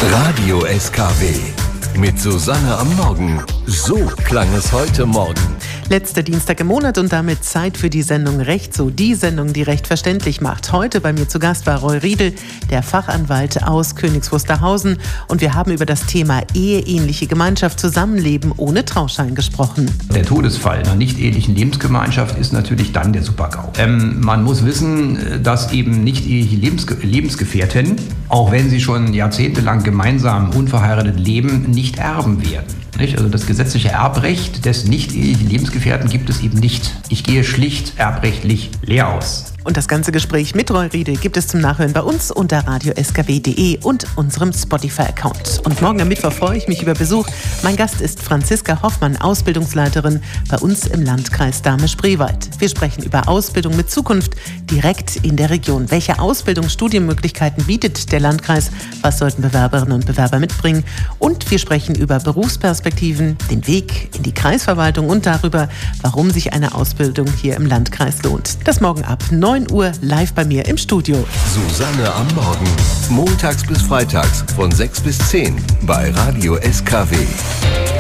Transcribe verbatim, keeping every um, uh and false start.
Radio S K W mit Susanne am Morgen. So klang es heute Morgen. Letzter Dienstag im Monat und damit Zeit für die Sendung Recht so. Die Sendung, die Recht verständlich macht. Heute bei mir zu Gast war Roy Riedel, der Fachanwalt aus Königs Wusterhausen. Und wir haben über das Thema eheähnliche Gemeinschaft, Zusammenleben ohne Trauschein gesprochen. Der Todesfall einer nicht-ehelichen Lebensgemeinschaft ist natürlich dann der Super-GAU. Ähm, man muss wissen, dass eben nicht-eheliche Lebensge- Lebensgefährten, auch wenn sie schon jahrzehntelang gemeinsam unverheiratet leben, nicht erben werden. Nicht? Also das gesetzliche Erbrecht des nicht-ehelichen Lebensgefährten gibt es eben nicht. Ich gehe schlicht erbrechtlich leer aus. Und das ganze Gespräch mit Roy Riedel gibt es zum Nachhören bei uns unter radio s k w punkt d e und unserem Spotify-Account. Und morgen am Mittwoch freue ich mich über Besuch. Mein Gast ist Franziska Hoffmann, Ausbildungsleiterin bei uns im Landkreis Dahme-Spreewald. Wir sprechen über Ausbildung mit Zukunft direkt in der Region. Welche Ausbildungsstudienmöglichkeiten bietet der Landkreis? Was sollten Bewerberinnen und Bewerber mitbringen? Und wir sprechen über Berufsperspektiven, den Weg in die Kreisverwaltung und darüber, warum sich eine Ausbildung hier im Landkreis lohnt. Das morgen ab neun Uhr live bei mir im Studio. Susanne am Morgen. Montags bis freitags von sechs bis zehn bei Radio S K W.